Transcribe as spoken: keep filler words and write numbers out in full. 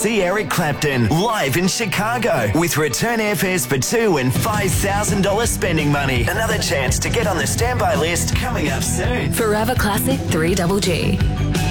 see Eric Clapton live in Chicago with return airfares for two and five thousand dollars spending money. Another chance to get on the standby list coming up soon. Forever Classic three G G.